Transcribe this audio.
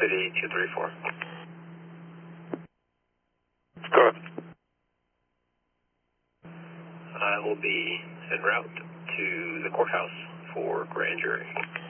City 234. Go ahead. I will be en route to the courthouse for grand jury.